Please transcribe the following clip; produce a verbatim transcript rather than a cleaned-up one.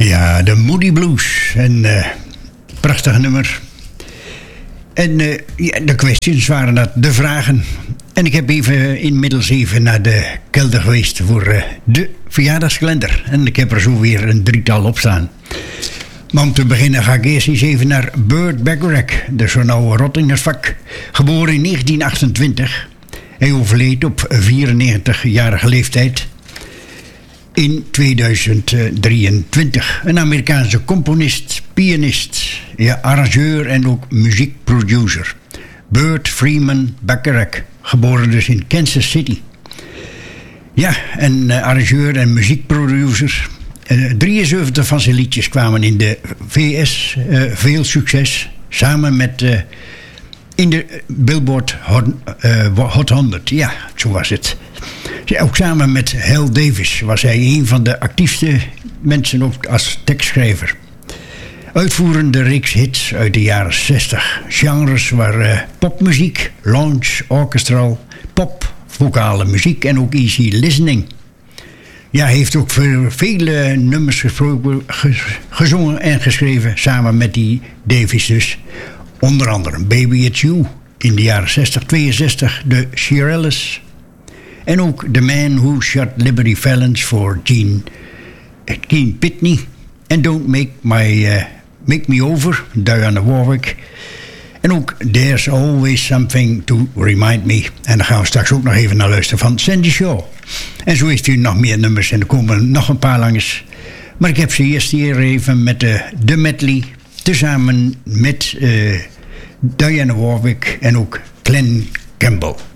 Ja, de Moody Blues. Een uh, prachtig nummer. En uh, ja, de questions waren dat, de vragen. En ik heb even inmiddels even naar de kelder geweest voor uh, de verjaardagskalender. En ik heb er zo weer een drietal op staan. Maar om te beginnen ga ik eerst eens even naar Burt Bacharach, de zo'n oude Rottingersvak. Geboren in negentien achtentwintig. Hij overleed op vierennegentigjarige leeftijd in tweeduizend drieëntwintig. Een Amerikaanse componist, pianist, ja, arrangeur en ook muziekproducer. Burt Freeman Bacharach, geboren dus in Kansas City. Ja, een uh, arrangeur en muziekproducer. Uh, drieënzeventig van zijn liedjes kwamen in de V S uh, veel succes. Samen met uh, in de Billboard Hot, uh, Hot honderd. Ja, zo was het. Ook samen met Hal Davis was hij een van de actiefste mensen ook als tekstschrijver. Uitvoerende reeks hits uit de jaren zestig. Genres waren uh, popmuziek, lounge, orchestral, pop, vocale muziek en ook easy listening. Ja, hij heeft ook voor vele nummers gesproken, gezongen en geschreven samen met die Davis dus. Onder andere Baby It's You in de jaren zestig, tweeënzestig, de Shirelles. En ook The Man Who Shot Liberty Valance voor Gene, Gene Pitney. En Don't Make, my, uh, Make Me Over, Diana Warwick. En ook There's Always Something to Remind Me. En daar gaan we straks ook nog even naar luisteren van Sandy Shaw. En zo heeft u nog meer nummers en er komen nog een paar langs. Maar ik heb ze eerst hier even met de, de medley. Tezamen met uh, Diana Warwick en ook Glenn Campbell.